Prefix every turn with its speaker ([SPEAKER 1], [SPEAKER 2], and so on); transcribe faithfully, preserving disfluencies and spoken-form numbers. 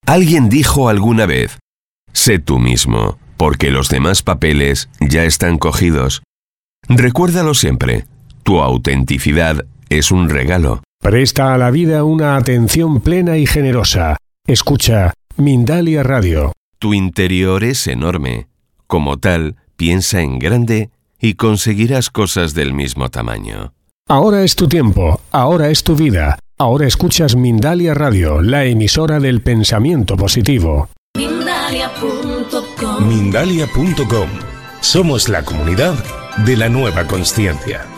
[SPEAKER 1] Alguien dijo alguna vez: sé tú mismo, porque los demás papeles ya están cogidos. Recuérdalo siempre, tu autenticidad es un regalo.
[SPEAKER 2] Presta a la vida una atención plena y generosa. Escucha Mindalia Radio.
[SPEAKER 1] Tu interior es enorme. Como tal, piensa en grande y conseguirás cosas del mismo tamaño.
[SPEAKER 2] Ahora es tu tiempo, ahora es tu vida. Ahora escuchas Mindalia Radio, la emisora del pensamiento positivo.
[SPEAKER 3] Mindalia punto com.
[SPEAKER 4] Mindalia punto com. Somos la comunidad de la nueva consciencia.